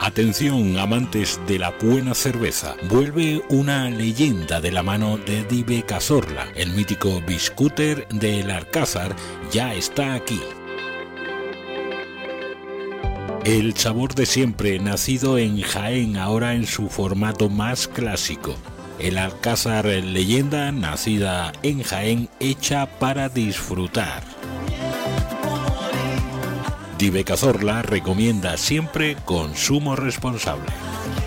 Atención, amantes de la buena cerveza. Vuelve una leyenda de la mano de Dive Cazorla. El mítico biscúter del Alcázar ya está aquí. El sabor de siempre, nacido en Jaén, ahora en su formato más clásico. El Alcázar leyenda, nacida en Jaén, hecha para disfrutar. Dive Cazorla recomienda siempre consumo responsable.